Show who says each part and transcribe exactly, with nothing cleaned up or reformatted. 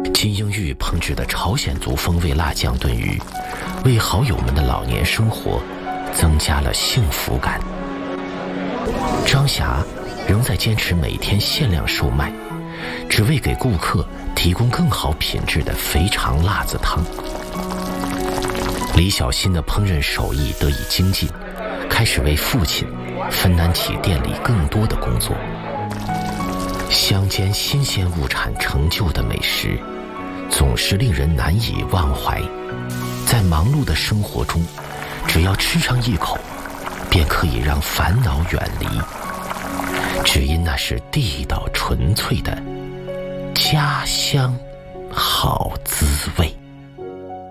Speaker 1: 金英玉烹制的朝鲜族风味辣酱炖鱼，为好友们的老年生活增加了幸福感。张霞仍在坚持每天限量售卖，只为给顾客提供更好品质的肥肠辣子汤。李小新的烹饪手艺得以精进，开始为父亲分担起店里更多的工作。乡间新鲜物产成就的美食，总是令人难以忘怀。在忙碌的生活中，只要吃上一口，便可以让烦恼远离，只因那是地道纯粹的家乡好滋味。